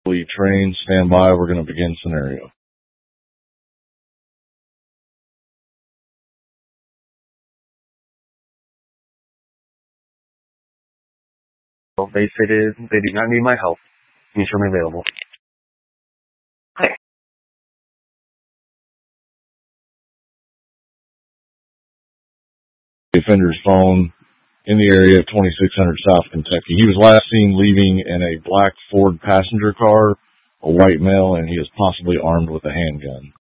Train, stand by. We're going to begin scenario. They stated they do not need my help. Can you show me available? Hi. The offender's phone in the area of 2600 South Kentucky. He was last seen leaving in a black Ford passenger car, a white male, and he is possibly armed with a handgun.